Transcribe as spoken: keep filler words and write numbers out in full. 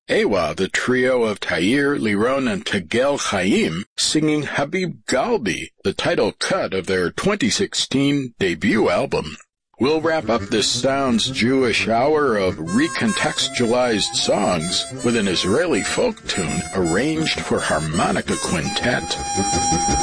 Ewa, the trio of Tair, Liron, and Tegel Chaim, singing Habib Galbi, the title cut of their twenty sixteen debut album. We'll wrap up this Sounds Jewish hour of recontextualized songs with an Israeli folk tune arranged for harmonica quintet.